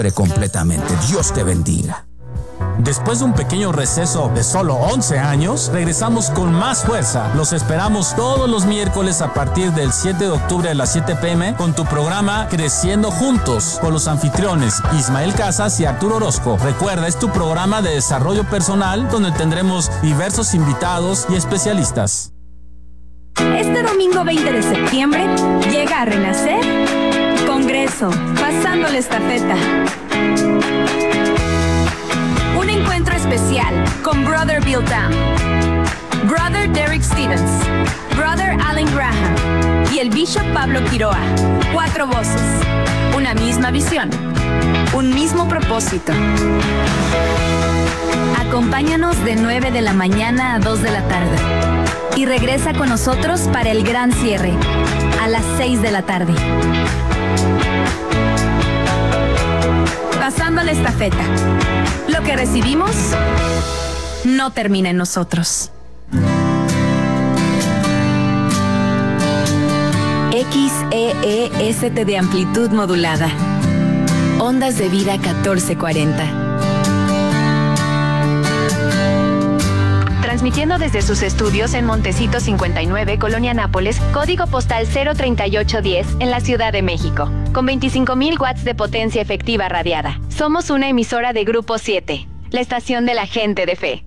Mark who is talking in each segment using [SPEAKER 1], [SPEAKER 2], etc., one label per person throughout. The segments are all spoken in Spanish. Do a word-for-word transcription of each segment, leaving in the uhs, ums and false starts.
[SPEAKER 1] completamente. Dios te bendiga.
[SPEAKER 2] Después de un pequeño receso de solo once años, regresamos con más fuerza. Los esperamos todos los miércoles a partir del siete de octubre a las siete pe eme con tu programa Creciendo Juntos con los anfitriones Ismael Casas y Arturo Orozco. Recuerda, es tu programa de desarrollo personal donde tendremos diversos invitados y especialistas.
[SPEAKER 3] Este domingo veinte de septiembre llega a renacer Congreso, pasando la estafeta. Un encuentro especial con Brother Bill Tam, Brother Derek Stevens, Brother Alan Graham y el Bishop Pablo Quiroa. Cuatro voces, una misma visión, un mismo propósito. Acompáñanos de nueve de la mañana a dos de la tarde y regresa con nosotros para el gran cierre a las seis de la tarde. Pasando la estafeta. Lo que recibimos no termina en nosotros. X E E S T de amplitud modulada. Ondas de vida catorce cuarenta.
[SPEAKER 4] Transmitiendo desde sus estudios en Montecito cincuenta y nueve, Colonia Nápoles, código postal cero treinta y ocho diez, en la Ciudad de México, con veinticinco mil watts de potencia efectiva radiada. Somos una emisora de Grupo siete, la estación de la gente de fe.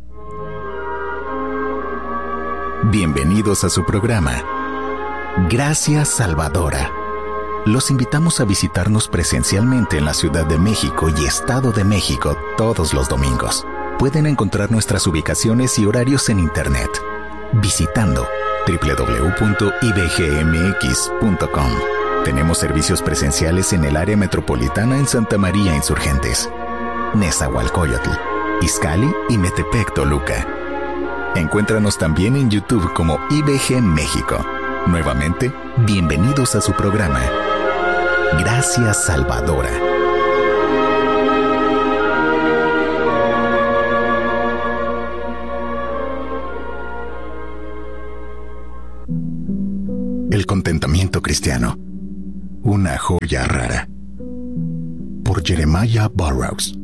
[SPEAKER 5] Bienvenidos a su programa, Gracia Salvadora. Los invitamos a visitarnos presencialmente en la Ciudad de México y Estado de México todos los domingos. Pueden encontrar nuestras ubicaciones y horarios en internet visitando doble u doble u doble u punto i b g m x punto com. Tenemos servicios presenciales en el área metropolitana en Santa María Insurgentes, Nezahualcóyotl, Izcalli y Metepec, Toluca. Encuéntranos también en YouTube como I B G México. Nuevamente, bienvenidos a su programa, Gracia Salvadora. El contentamiento cristiano, una joya rara. Por Jeremiah Burroughs.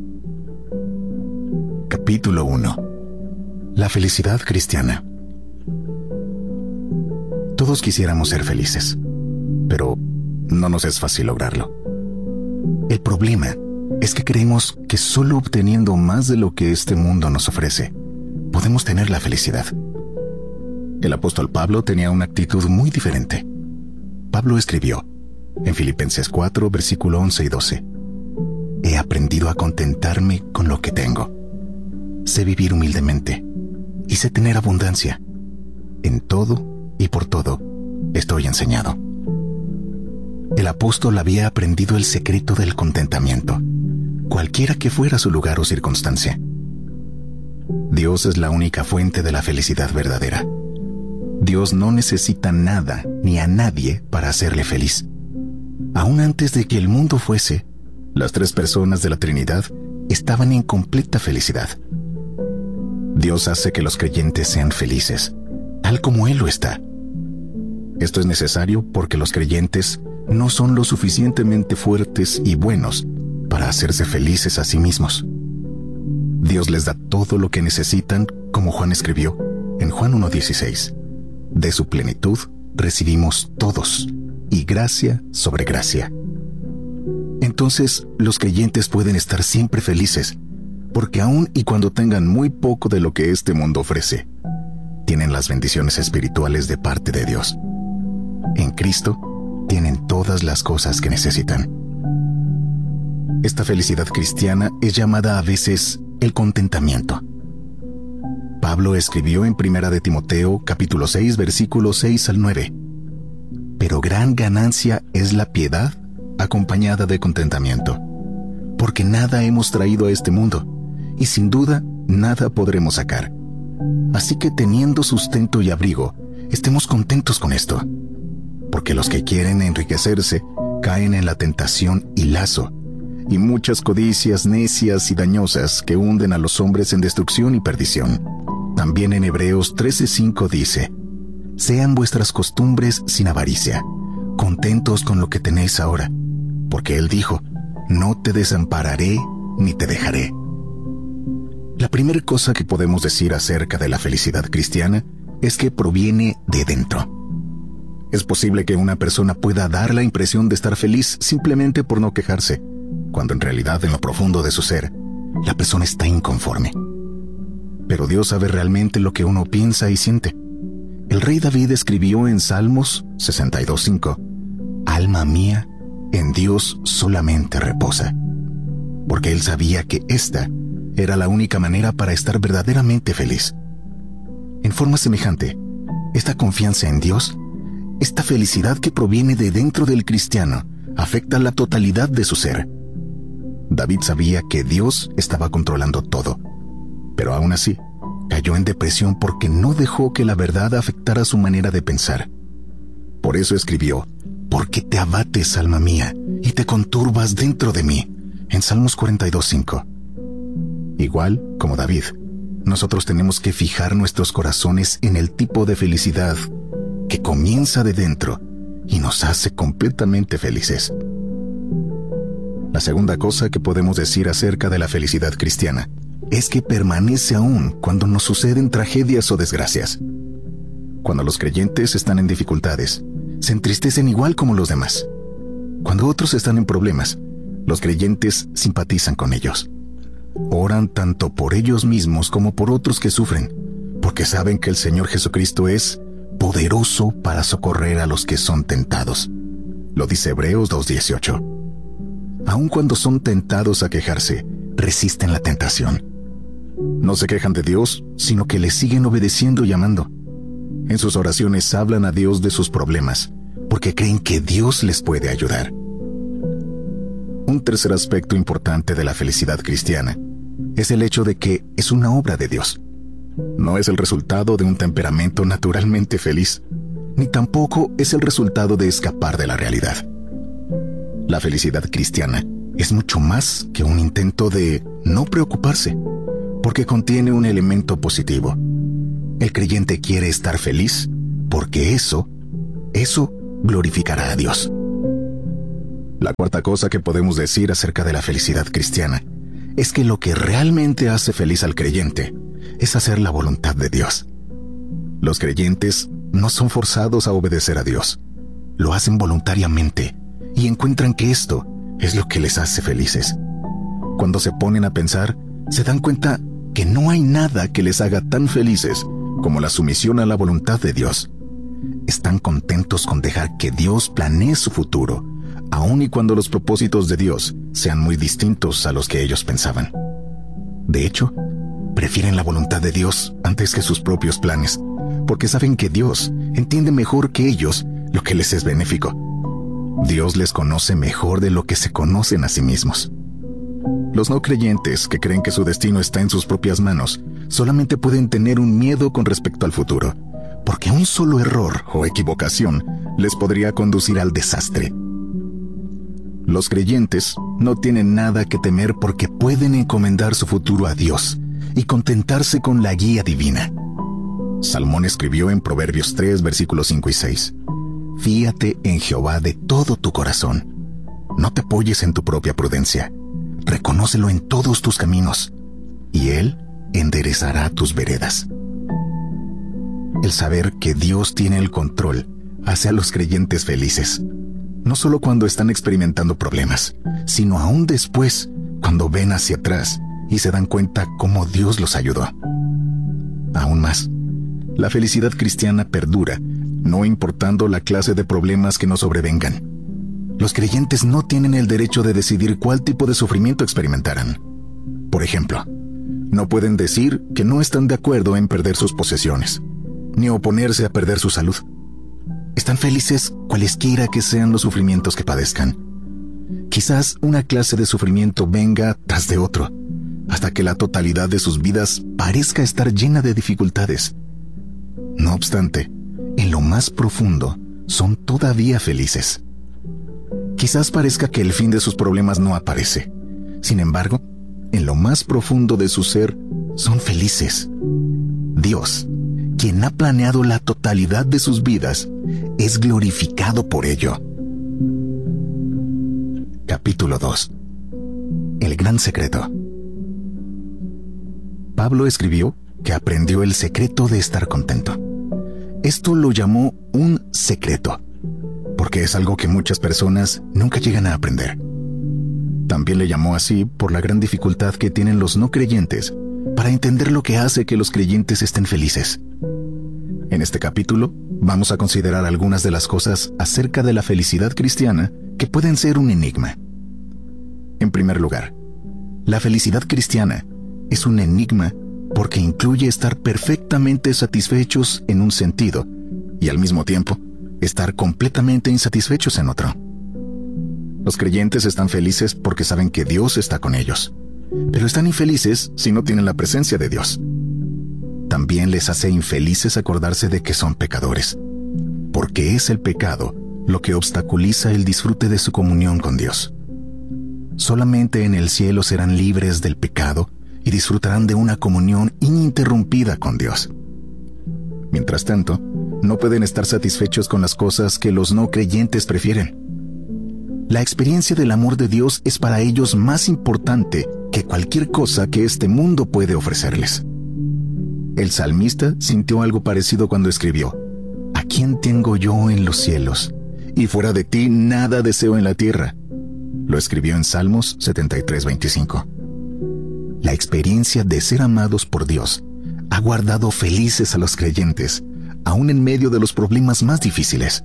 [SPEAKER 5] Capítulo uno. La felicidad cristiana. Todos quisiéramos ser felices, pero no nos es fácil lograrlo. El problema es que creemos que solo obteniendo más de lo que este mundo nos ofrece, podemos tener la felicidad. El apóstol Pablo tenía una actitud muy diferente. Pablo escribió en Filipenses cuatro, versículo once y doce: He aprendido a contentarme con lo que tengo. Sé vivir humildemente y sé tener abundancia. En todo y por todo estoy enseñado. El apóstol había aprendido el secreto del contentamiento, cualquiera que fuera su lugar o circunstancia. Dios es la única fuente de la felicidad verdadera. Dios no necesita nada ni a nadie para hacerle feliz. Aún antes de que el mundo fuese, las tres personas de la Trinidad estaban en completa felicidad. Dios hace que los creyentes sean felices, tal como Él lo está. Esto es necesario porque los creyentes no son lo suficientemente fuertes y buenos para hacerse felices a sí mismos. Dios les da todo lo que necesitan, como Juan escribió en Juan uno dieciséis. De su plenitud recibimos todos, y gracia sobre gracia. Entonces, los creyentes pueden estar siempre felices, porque aun y cuando tengan muy poco de lo que este mundo ofrece, tienen las bendiciones espirituales de parte de Dios. En Cristo, tienen todas las cosas que necesitan. Esta felicidad cristiana es llamada a veces el contentamiento. Pablo escribió en Primera de Timoteo, capítulo seis, versículos seis al nueve. Pero gran ganancia es la piedad acompañada de contentamiento, porque nada hemos traído a este mundo, y sin duda nada podremos sacar. Así que teniendo sustento y abrigo, estemos contentos con esto, porque los que quieren enriquecerse caen en la tentación y lazo, y muchas codicias necias y dañosas que hunden a los hombres en destrucción y perdición. También en Hebreos trece cinco dice: Sean vuestras costumbres sin avaricia, contentos con lo que tenéis ahora, porque Él dijo: no te desampararé ni te dejaré. La primera cosa que podemos decir acerca de la felicidad cristiana es que proviene de dentro. Es posible que una persona pueda dar la impresión de estar feliz simplemente por no quejarse, cuando en realidad en lo profundo de su ser, la persona está inconforme. Pero Dios sabe realmente lo que uno piensa y siente. El rey David escribió en Salmos sesenta y dos cinco, «Alma mía, en Dios solamente reposa», porque él sabía que esta era la única manera para estar verdaderamente feliz. En forma semejante, esta confianza en Dios, esta felicidad que proviene de dentro del cristiano, afecta la totalidad de su ser. David sabía que Dios estaba controlando todo, pero aún así, cayó en depresión porque no dejó que la verdad afectara su manera de pensar. Por eso escribió, «¿Por qué te abates, alma mía, y te conturbas dentro de mí?», en Salmos cuarenta y dos cinco. Igual como David, nosotros tenemos que fijar nuestros corazones en el tipo de felicidad que comienza de dentro y nos hace completamente felices. La segunda cosa que podemos decir acerca de la felicidad cristiana es que permanece aún cuando nos suceden tragedias o desgracias. Cuando los creyentes están en dificultades, se entristecen igual como los demás. Cuando otros están en problemas, los creyentes simpatizan con ellos. Oran tanto por ellos mismos como por otros que sufren, porque saben que el Señor Jesucristo es poderoso para socorrer a los que son tentados. Lo dice Hebreos dos dieciocho. Aun cuando son tentados a quejarse, resisten la tentación. No se quejan de Dios, sino que le siguen obedeciendo y amando. En sus oraciones hablan a Dios de sus problemas, porque creen que Dios les puede ayudar. Un tercer aspecto importante de la felicidad cristiana es el hecho de que es una obra de Dios. No es el resultado de un temperamento naturalmente feliz, ni tampoco es el resultado de escapar de la realidad. La felicidad cristiana es mucho más que un intento de no preocuparse, porque contiene un elemento positivo. El creyente quiere estar feliz porque eso, eso glorificará a Dios. La cuarta cosa que podemos decir acerca de la felicidad cristiana es que lo que realmente hace feliz al creyente es hacer la voluntad de Dios. Los creyentes no son forzados a obedecer a Dios. Lo hacen voluntariamente y encuentran que esto es lo que les hace felices. Cuando se ponen a pensar, se dan cuenta que no hay nada que les haga tan felices como la sumisión a la voluntad de Dios. Están contentos con dejar que Dios planee su futuro, aun y cuando los propósitos de Dios sean muy distintos a los que ellos pensaban. De hecho, prefieren la voluntad de Dios antes que sus propios planes, porque saben que Dios entiende mejor que ellos lo que les es benéfico. Dios les conoce mejor de lo que se conocen a sí mismos. Los no creyentes que creen que su destino está en sus propias manos solamente pueden tener un miedo con respecto al futuro, porque un solo error o equivocación les podría conducir al desastre. Los creyentes no tienen nada que temer porque pueden encomendar su futuro a Dios y contentarse con la guía divina. Salmón escribió en Proverbios tres, versículos cinco y seis, «Fíate en Jehová de todo tu corazón. No te apoyes en tu propia prudencia. Reconócelo en todos tus caminos, y Él enderezará tus veredas». El saber que Dios tiene el control hace a los creyentes felices, no solo cuando están experimentando problemas, sino aún después, cuando ven hacia atrás y se dan cuenta cómo Dios los ayudó. Aún más, la felicidad cristiana perdura, no importando la clase de problemas que nos sobrevengan. Los creyentes no tienen el derecho de decidir cuál tipo de sufrimiento experimentarán. Por ejemplo, no pueden decir que no están de acuerdo en perder sus posesiones, ni oponerse a perder su salud. Están felices cualesquiera que sean los sufrimientos que padezcan. Quizás una clase de sufrimiento venga tras de otro, hasta que la totalidad de sus vidas parezca estar llena de dificultades. No obstante, en lo más profundo, son todavía felices. Quizás parezca que el fin de sus problemas no aparece. Sin embargo, en lo más profundo de su ser, son felices. Dios, quien ha planeado la totalidad de sus vidas, es glorificado por ello. Capítulo dos. el gran secreto. Pablo escribió que aprendió el secreto de estar contento. Esto lo llamó un secreto, porque es algo que muchas personas nunca llegan a aprender. También le llamó así por la gran dificultad que tienen los no creyentes para entender lo que hace que los creyentes estén felices. En este capítulo vamos a considerar algunas de las cosas acerca de la felicidad cristiana que pueden ser un enigma. En primer lugar, la felicidad cristiana es un enigma porque incluye estar perfectamente satisfechos en un sentido y al mismo tiempo estar completamente insatisfechos en otro. Los creyentes están felices porque saben que Dios está con ellos, pero están infelices si no tienen la presencia de Dios. También les hace infelices acordarse de que son pecadores, porque es el pecado lo que obstaculiza el disfrute de su comunión con Dios. Solamente en el cielo serán libres del pecado y disfrutarán de una comunión ininterrumpida con Dios. Mientras tanto, no pueden estar satisfechos con las cosas que los no creyentes prefieren. La experiencia del amor de Dios es para ellos más importante que cualquier cosa que este mundo puede ofrecerles. El salmista sintió algo parecido cuando escribió: ¿A quién tengo yo en los cielos? Y fuera de ti nada deseo en la tierra. Lo escribió en Salmos setenta y tres, veinticinco. La experiencia de ser amados por Dios ha guardado felices a los creyentes, aún en medio de los problemas más difíciles.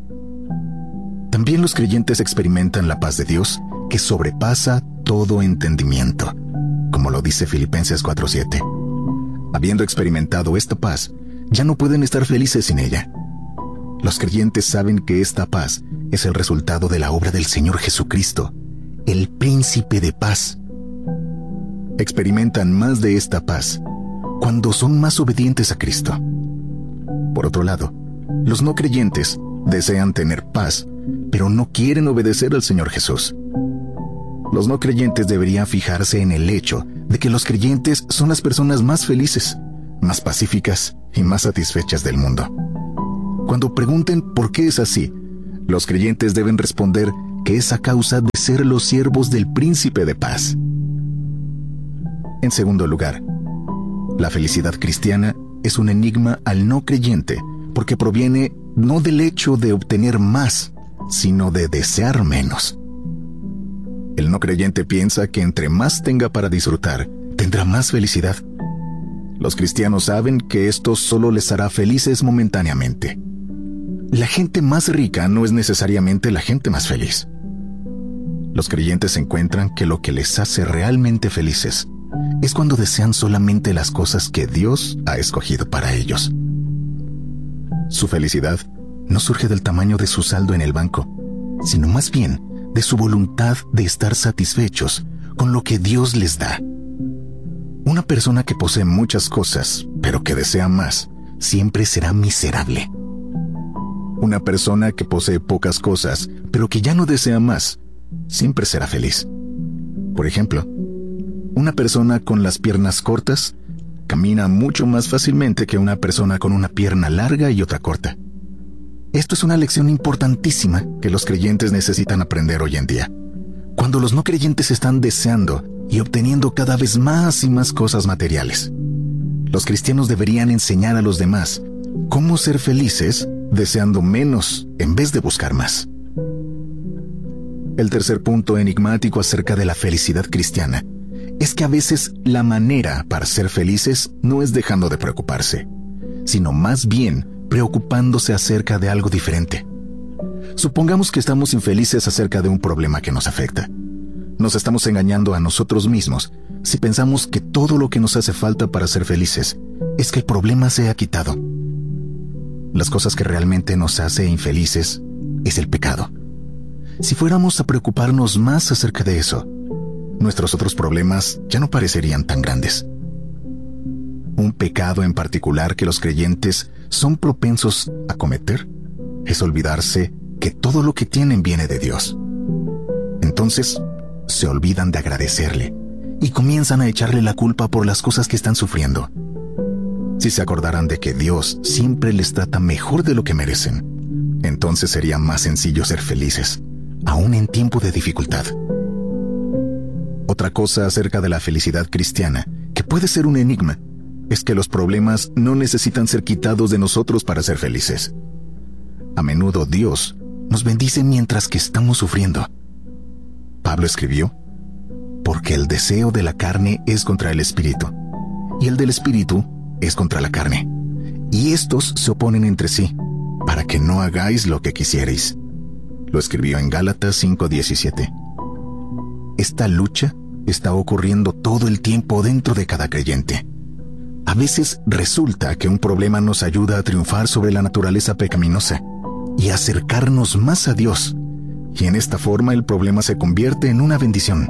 [SPEAKER 5] También los creyentes experimentan la paz de Dios que sobrepasa todo entendimiento, como lo dice Filipenses cuatro siete. Habiendo experimentado esta paz, ya no pueden estar felices sin ella. Los creyentes saben que esta paz es el resultado de la obra del Señor Jesucristo, el Príncipe de Paz. Experimentan más de esta paz cuando son más obedientes a Cristo. Por otro lado, los no creyentes desean tener paz, pero no quieren obedecer al Señor Jesús. Los no creyentes deberían fijarse en el hecho de que los creyentes son las personas más felices, más pacíficas y más satisfechas del mundo. Cuando pregunten por qué es así, los creyentes deben responder que es a causa de ser los siervos del Príncipe de Paz. En segundo lugar, la felicidad cristiana es un enigma al no creyente porque proviene no del hecho de obtener más, sino de desear menos. El no creyente piensa que entre más tenga para disfrutar, tendrá más felicidad. Los cristianos saben que esto solo les hará felices momentáneamente. La gente más rica no es necesariamente la gente más feliz. Los creyentes encuentran que lo que les hace realmente felices es cuando desean solamente las cosas que Dios ha escogido para ellos. Su felicidad no surge del tamaño de su saldo en el banco, sino más bien de su voluntad de estar satisfechos con lo que Dios les da. Una persona que posee muchas cosas, pero que desea más, siempre será miserable. Una persona que posee pocas cosas, pero que ya no desea más, siempre será feliz. Por ejemplo, una persona con las piernas cortas camina mucho más fácilmente que una persona con una pierna larga y otra corta. Esto es una lección importantísima que los creyentes necesitan aprender hoy en día. Cuando los no creyentes están deseando y obteniendo cada vez más y más cosas materiales, los cristianos deberían enseñar a los demás cómo ser felices deseando menos en vez de buscar más. El tercer punto enigmático acerca de la felicidad cristiana es que a veces la manera para ser felices no es dejando de preocuparse, sino más bien preocupándose acerca de algo diferente. Supongamos que estamos infelices acerca de un problema que nos afecta. Nos estamos engañando a nosotros mismos si pensamos que todo lo que nos hace falta para ser felices es que el problema sea quitado. Las cosas que realmente nos hace infelices es el pecado. Si fuéramos a preocuparnos más acerca de eso, nuestros otros problemas ya no parecerían tan grandes. Un pecado en particular que los creyentes son propensos a cometer es olvidarse que todo lo que tienen viene de Dios. Entonces, se olvidan de agradecerle y comienzan a echarle la culpa por las cosas que están sufriendo. Si se acordaran de que Dios siempre les trata mejor de lo que merecen, entonces sería más sencillo ser felices, aún en tiempo de dificultad. Otra cosa acerca de la felicidad cristiana, que puede ser un enigma, es que los problemas no necesitan ser quitados de nosotros para ser felices. A menudo Dios nos bendice mientras que estamos sufriendo. Pablo escribió, porque el deseo de la carne es contra el espíritu, y el del espíritu es contra la carne, y estos se oponen entre sí, para que no hagáis lo que quisierais. Lo escribió en Gálatas cinco diecisiete. Esta lucha está ocurriendo todo el tiempo dentro de cada creyente. A veces resulta que un problema nos ayuda a triunfar sobre la naturaleza pecaminosa y a acercarnos más a Dios, y en esta forma el problema se convierte en una bendición.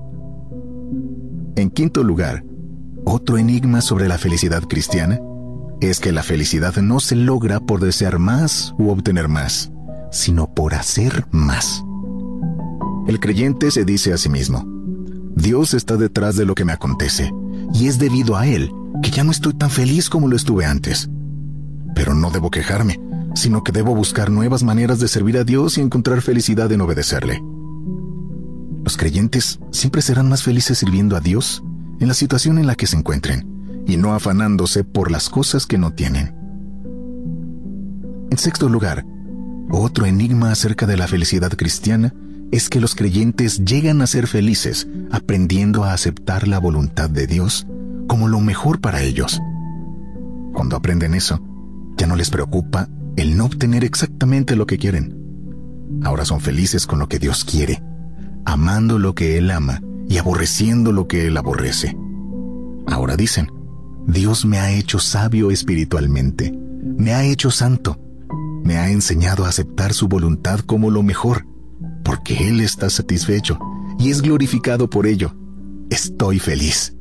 [SPEAKER 5] En quinto lugar, otro enigma sobre la felicidad cristiana es que la felicidad no se logra por desear más u obtener más, sino por hacer más. El creyente se dice a sí mismo, Dios está detrás de lo que me acontece, y es debido a Él que ya no estoy tan feliz como lo estuve antes. Pero no debo quejarme, sino que debo buscar nuevas maneras de servir a Dios y encontrar felicidad en obedecerle. Los creyentes siempre serán más felices sirviendo a Dios en la situación en la que se encuentren, y no afanándose por las cosas que no tienen. En sexto lugar, otro enigma acerca de la felicidad cristiana es que los creyentes llegan a ser felices aprendiendo a aceptar la voluntad de Dios como lo mejor para ellos. Cuando aprenden eso, ya no les preocupa el no obtener exactamente lo que quieren. Ahora son felices con lo que Dios quiere, amando lo que Él ama y aborreciendo lo que Él aborrece. Ahora dicen, Dios me ha hecho sabio espiritualmente, me ha hecho santo, me ha enseñado a aceptar su voluntad como lo mejor, porque Él está satisfecho y es glorificado por ello. Estoy feliz.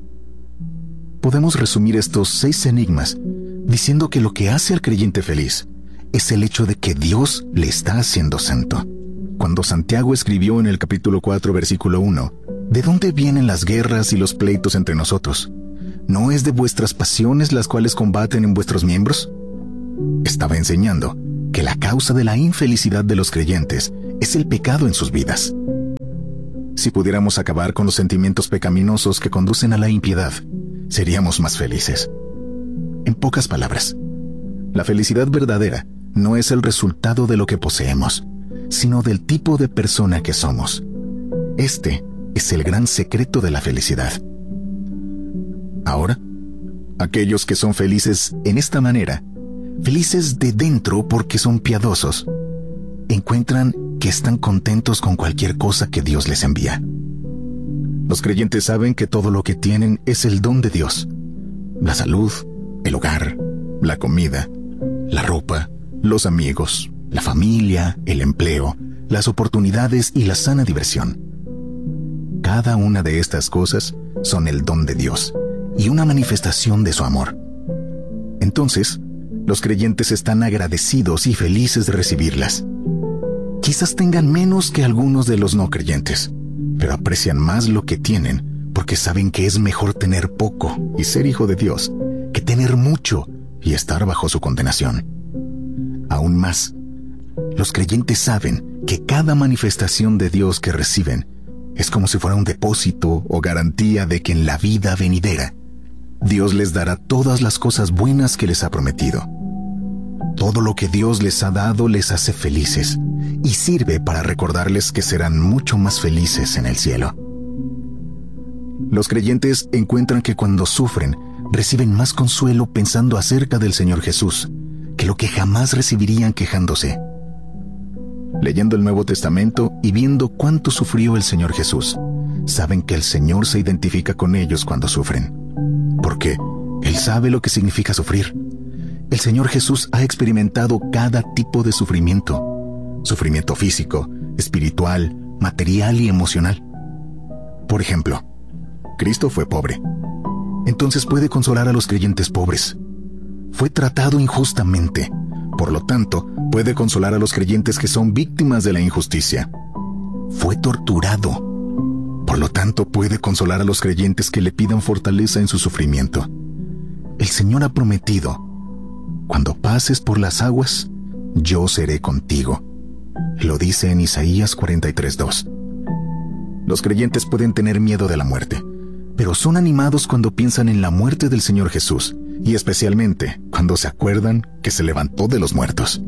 [SPEAKER 5] Podemos resumir estos seis enigmas diciendo que lo que hace al creyente feliz es el hecho de que Dios le está haciendo santo. Cuando Santiago escribió en el capítulo cuatro, versículo uno, ¿de dónde vienen las guerras y los pleitos entre nosotros? ¿No es de vuestras pasiones las cuales combaten en vuestros miembros? Estaba enseñando que la causa de la infelicidad de los creyentes es el pecado en sus vidas. Si pudiéramos acabar con los sentimientos pecaminosos que conducen a la impiedad, seríamos más felices. En pocas palabras, la felicidad verdadera no es el resultado de lo que poseemos, sino del tipo de persona que somos. Este es el gran secreto de la felicidad. Ahora, aquellos que son felices en esta manera, felices de dentro porque son piadosos, encuentran que están contentos con cualquier cosa que Dios les envía. Los creyentes saben que todo lo que tienen es el don de Dios. La salud, el hogar, la comida, la ropa, los amigos, la familia, el empleo, las oportunidades y la sana diversión. Cada una de estas cosas son el don de Dios y una manifestación de su amor. Entonces, los creyentes están agradecidos y felices de recibirlas. Quizás tengan menos que algunos de los no creyentes, pero aprecian más lo que tienen porque saben que es mejor tener poco y ser hijo de Dios que tener mucho y estar bajo su condenación. Aún más, los creyentes saben que cada manifestación de Dios que reciben es como si fuera un depósito o garantía de que en la vida venidera Dios les dará todas las cosas buenas que les ha prometido. Todo lo que Dios les ha dado les hace felices y sirve para recordarles que serán mucho más felices en el cielo. Los creyentes encuentran que cuando sufren, reciben más consuelo pensando acerca del Señor Jesús que lo que jamás recibirían quejándose. Leyendo el Nuevo Testamento y viendo cuánto sufrió el Señor Jesús, saben que el Señor se identifica con ellos cuando sufren, porque Él sabe lo que significa sufrir. El Señor Jesús ha experimentado cada tipo de sufrimiento, sufrimiento físico, espiritual, material y emocional. Por ejemplo, Cristo fue pobre. Entonces puede consolar a los creyentes pobres. Fue tratado injustamente. Por lo tanto, puede consolar a los creyentes que son víctimas de la injusticia. Fue torturado. Por lo tanto, puede consolar a los creyentes que le pidan fortaleza en su sufrimiento. El Señor ha prometido: cuando pases por las aguas, yo seré contigo. Lo dice en Isaías cuarenta y tres, dos. Los creyentes pueden tener miedo de la muerte, pero son animados cuando piensan en la muerte del Señor Jesús, y especialmente cuando se acuerdan que se levantó de los muertos.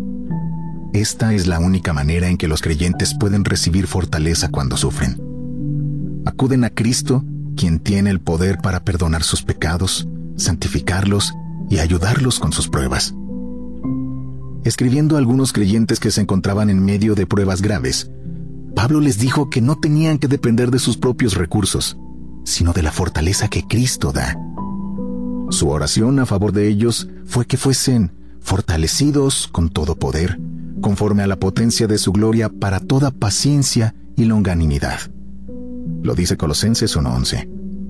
[SPEAKER 5] Esta es la única manera en que los creyentes pueden recibir fortaleza cuando sufren. Acuden a Cristo, quien tiene el poder para perdonar sus pecados, santificarlos y ayudarlos con sus pruebas. Escribiendo a algunos creyentes que se encontraban en medio de pruebas graves, Pablo les dijo que no tenían que depender de sus propios recursos, sino de la fortaleza que Cristo da. Su oración a favor de ellos fue que fuesen fortalecidos con todo poder, conforme a la potencia de su gloria para toda paciencia y longanimidad. Lo dice Colosenses uno once.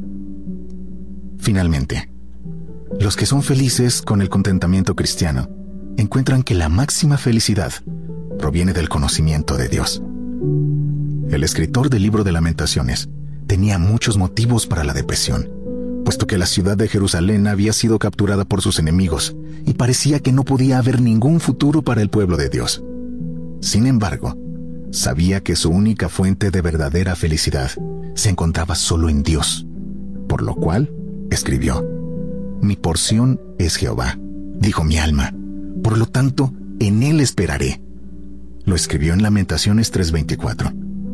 [SPEAKER 5] Finalmente, los que son felices con el contentamiento cristiano encuentran que la máxima felicidad proviene del conocimiento de Dios. El escritor del libro de Lamentaciones tenía muchos motivos para la depresión, puesto que la ciudad de Jerusalén había sido capturada por sus enemigos y parecía que no podía haber ningún futuro para el pueblo de Dios. Sin embargo, sabía que su única fuente de verdadera felicidad se encontraba solo en Dios, por lo cual escribió: «Mi porción es Jehová, dijo mi alma, por lo tanto, en él esperaré». Lo escribió en Lamentaciones tres veinticuatro.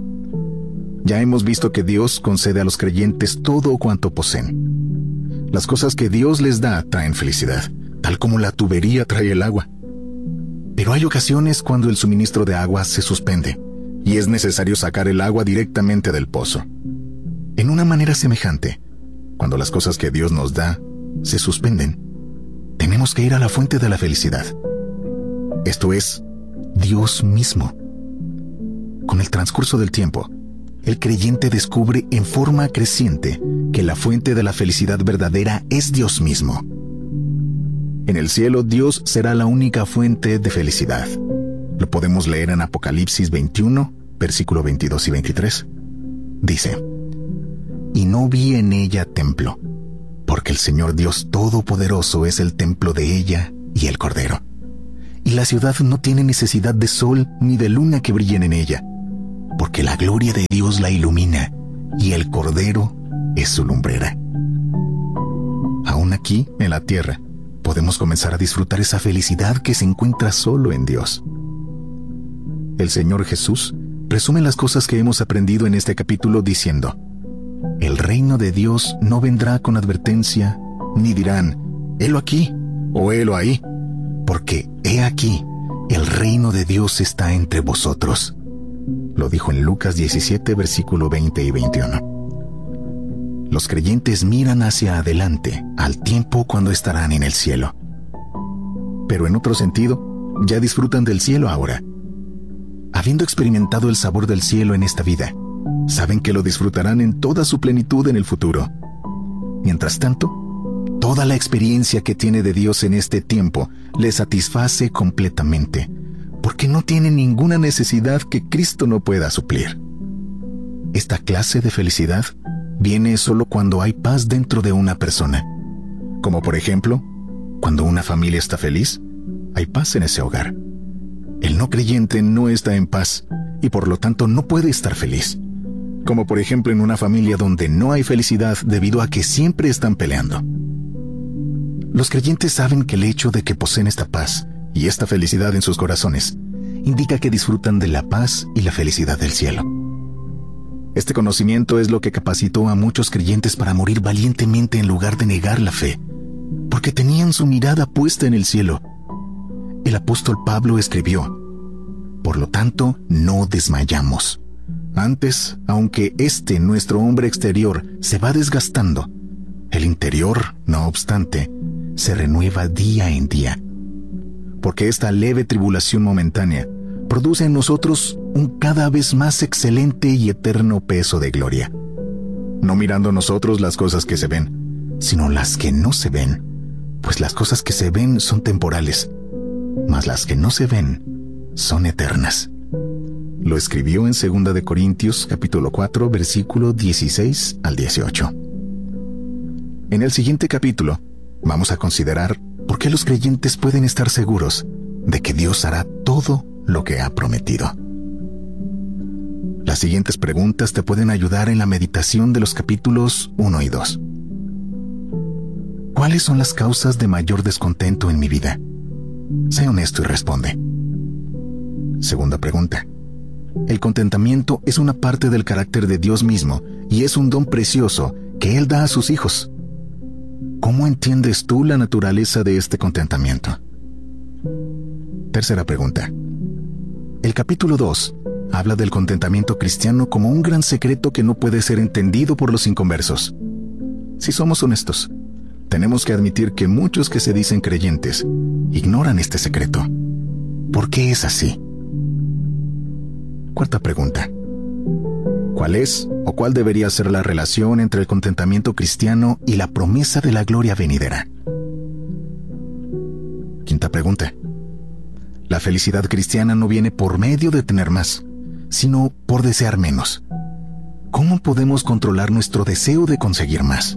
[SPEAKER 5] Ya hemos visto que Dios concede a los creyentes todo cuanto poseen. Las cosas que Dios les da traen felicidad, tal como la tubería trae el agua. Pero hay ocasiones cuando el suministro de agua se suspende y es necesario sacar el agua directamente del pozo. En una manera semejante, cuando las cosas que Dios nos da se suspenden, tenemos que ir a la fuente de la felicidad. Esto es Dios mismo. Con el transcurso del tiempo, el creyente descubre en forma creciente que la fuente de la felicidad verdadera es Dios mismo. En el cielo, Dios será la única fuente de felicidad. Lo podemos leer en Apocalipsis veintiuno, versículo veintidós y veintitrés. Dice: «Y no vi en ella templo, porque el Señor Dios Todopoderoso es el templo de ella y el Cordero. Y la ciudad no tiene necesidad de sol ni de luna que brillen en ella, porque la gloria de Dios la ilumina, y el Cordero es su lumbrera». Aún aquí, en la tierra, podemos comenzar a disfrutar esa felicidad que se encuentra solo en Dios. El Señor Jesús resume las cosas que hemos aprendido en este capítulo diciendo: «El reino de Dios no vendrá con advertencia, ni dirán, helo aquí, o helo ahí, porque he aquí, el reino de Dios está entre vosotros». Lo dijo en Lucas diecisiete, versículo veinte y veintiuno. Los creyentes miran hacia adelante, al tiempo cuando estarán en el cielo. Pero en otro sentido, ya disfrutan del cielo ahora. Habiendo experimentado el sabor del cielo en esta vida, saben que lo disfrutarán en toda su plenitud en el futuro. Mientras tanto, toda la experiencia que tiene de Dios en este tiempo le satisface completamente, porque no tiene ninguna necesidad que Cristo no pueda suplir. Esta clase de felicidad viene solo cuando hay paz dentro de una persona. Como por ejemplo, cuando una familia está feliz, hay paz en ese hogar. El no creyente no está en paz y por lo tanto no puede estar feliz. Como por ejemplo en una familia donde no hay felicidad debido a que siempre están peleando. Los creyentes saben que el hecho de que poseen esta paz y esta felicidad en sus corazones indica que disfrutan de la paz y la felicidad del cielo. Este conocimiento es lo que capacitó a muchos creyentes para morir valientemente en lugar de negar la fe, porque tenían su mirada puesta en el cielo. El apóstol Pablo escribió: «Por lo tanto, no desmayamos. Antes, aunque este nuestro hombre exterior se va desgastando, el interior, no obstante, se renueva día en día. Porque esta leve tribulación momentánea produce en nosotros un cada vez más excelente y eterno peso de gloria, no mirando nosotros las cosas que se ven, sino las que no se ven, pues las cosas que se ven son temporales, mas las que no se ven son eternas». Lo escribió en segunda de Corintios, capítulo cuatro, versículo dieciséis al dieciocho. En el siguiente capítulo, vamos a considerar por qué los creyentes pueden estar seguros de que Dios hará todo lo que ha prometido. Las siguientes preguntas te pueden ayudar en la meditación de los capítulos uno y dos. ¿Cuáles son las causas de mayor descontento en mi vida? Sé honesto y responde. Segunda pregunta. El contentamiento es una parte del carácter de Dios mismo y es un don precioso que Él da a sus hijos. ¿Cómo entiendes tú la naturaleza de este contentamiento? Tercera pregunta. El capítulo dos habla del contentamiento cristiano como un gran secreto que no puede ser entendido por los inconversos. Si somos honestos, tenemos que admitir que muchos que se dicen creyentes ignoran este secreto. ¿Por qué es así? Cuarta pregunta. ¿Cuál es o cuál debería ser la relación entre el contentamiento cristiano y la promesa de la gloria venidera? Quinta pregunta. La felicidad cristiana no viene por medio de tener más, sino por desear menos. ¿Cómo podemos controlar nuestro deseo de conseguir más?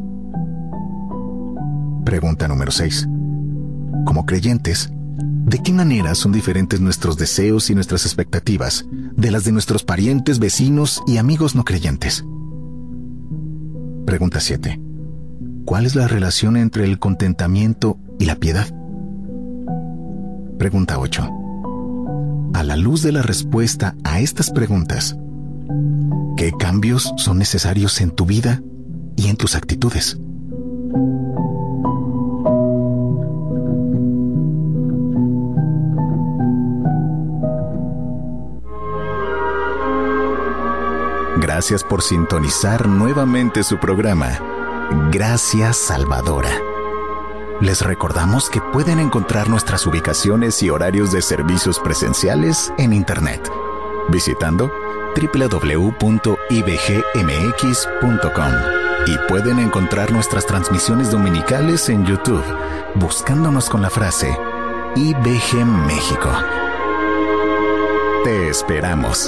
[SPEAKER 5] Pregunta número seis. Como creyentes, ¿de qué manera son diferentes nuestros deseos y nuestras expectativas de las de nuestros parientes, vecinos y amigos no creyentes? Pregunta siete. ¿Cuál es la relación entre el contentamiento y la piedad? Pregunta ocho. A la luz de la respuesta a estas preguntas, ¿qué cambios son necesarios en tu vida y en tus actitudes? Gracias por sintonizar nuevamente su programa, Gracias Salvadora. Les recordamos que pueden encontrar nuestras ubicaciones y horarios de servicios presenciales en Internet, visitando doble u doble u doble u punto i b g m x punto com, y pueden encontrar nuestras transmisiones dominicales en YouTube, buscándonos con la frase I B G México. Te esperamos.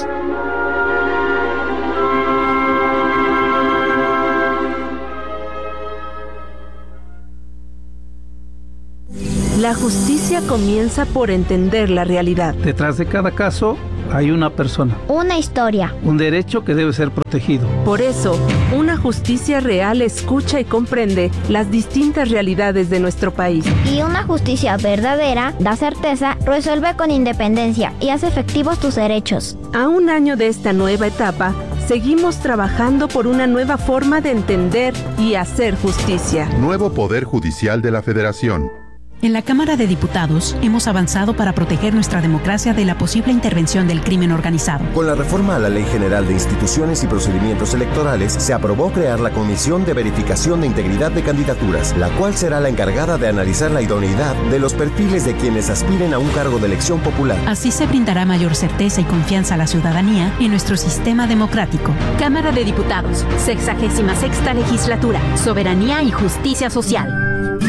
[SPEAKER 6] La justicia comienza por entender la realidad.
[SPEAKER 7] Detrás de cada caso hay una persona.
[SPEAKER 8] Una historia.
[SPEAKER 7] Un derecho que debe ser protegido.
[SPEAKER 6] Por eso, una justicia real escucha y comprende las distintas realidades de nuestro país.
[SPEAKER 8] Y una justicia verdadera da certeza, resuelve con independencia y hace efectivos tus derechos.
[SPEAKER 6] A un año de esta nueva etapa, seguimos trabajando por una nueva forma de entender y hacer justicia.
[SPEAKER 9] Nuevo Poder Judicial de la Federación.
[SPEAKER 10] En la Cámara de Diputados hemos avanzado para proteger nuestra democracia de la posible intervención del crimen organizado.
[SPEAKER 11] Con la reforma a la Ley General de Instituciones y Procedimientos Electorales, se aprobó crear la Comisión de Verificación de Integridad de Candidaturas, la cual será la encargada de analizar la idoneidad de los perfiles de quienes aspiren a un cargo de elección popular.
[SPEAKER 10] Así se brindará mayor certeza y confianza a la ciudadanía en nuestro sistema democrático.
[SPEAKER 4] Cámara de Diputados, sexagésima sexta legislatura, soberanía y justicia social.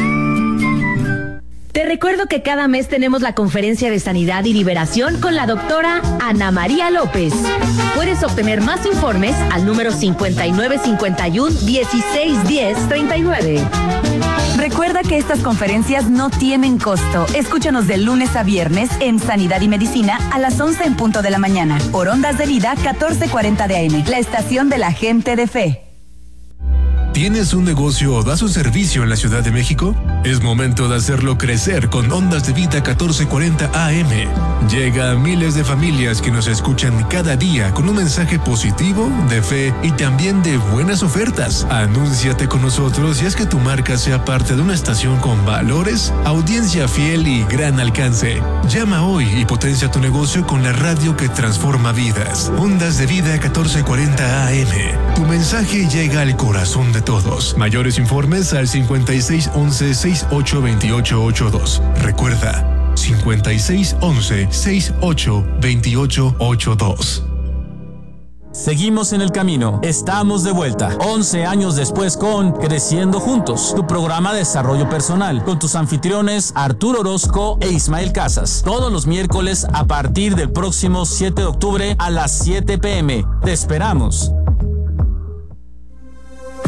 [SPEAKER 4] Te recuerdo que cada mes tenemos la conferencia de sanidad y liberación con la doctora Ana María López. Puedes obtener más informes al número cincuenta y nueve cincuenta y uno dieciséis diez treinta y nueve.
[SPEAKER 3] Recuerda que estas conferencias no tienen costo. Escúchanos de lunes a viernes en Sanidad y Medicina a las once en punto de la mañana por Ondas de Vida catorce cuarenta de A M, la estación de la gente de fe.
[SPEAKER 12] ¿Tienes un negocio o das un servicio en la Ciudad de México? Es momento de hacerlo crecer con Ondas de Vida catorce cuarenta A M. Llega a miles de familias que nos escuchan cada día con un mensaje positivo, de fe y también de buenas ofertas. Anúnciate con nosotros y haz que tu marca sea parte de una estación con valores, audiencia fiel y gran alcance. Llama hoy y potencia tu negocio con la radio que transforma vidas. Ondas de Vida catorce cuarenta A M. Tu mensaje llega al corazón de todos. Mayores informes al cincuenta y seis once sesenta y ocho veintiocho ochenta y dos. Recuerda, cincuenta y seis once sesenta y ocho veintiocho ochenta y dos.
[SPEAKER 2] Seguimos en el camino. Estamos de vuelta. once años después con Creciendo Juntos, tu programa de desarrollo personal, con tus anfitriones Arturo Orozco e Ismael Casas. Todos los miércoles a partir del próximo siete de octubre a las siete pe eme. Te esperamos.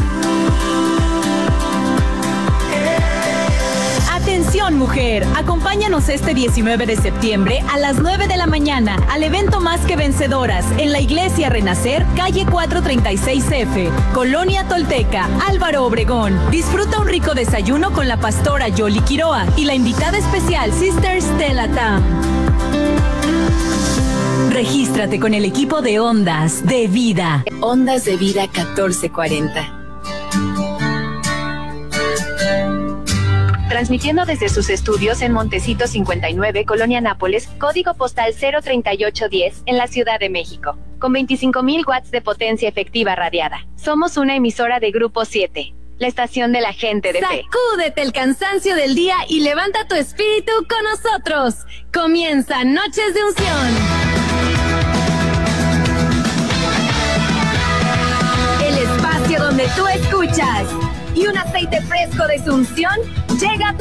[SPEAKER 3] Atención, mujer, acompáñanos
[SPEAKER 13] Acompáñanos este diecinueve de septiembre a las nueve de la mañana al evento Más que Vencedoras en la Iglesia Renacer, calle cuatrocientos treinta y seis F, Colonia Tolteca, Álvaro Obregón. Disfruta un rico desayuno con la pastora Yoli Quiroa y la invitada especial Sister Stella Tam. Regístrate con el equipo de Ondas de Vida.
[SPEAKER 3] Ondas de Vida catorce cuarenta.
[SPEAKER 4] Transmitiendo desde sus estudios en Montecito cincuenta y nueve, Colonia Nápoles, código postal cero treinta y ocho diez, en la Ciudad de México, con veinticinco mil watts de potencia efectiva radiada. Somos una emisora de Grupo siete, la estación de la gente de fe.
[SPEAKER 3] Sacúdete el cansancio del día y levanta tu espíritu con nosotros. Comienza Noches de Unción. El espacio donde tú escuchas y un aceite fresco de su unción llega a tu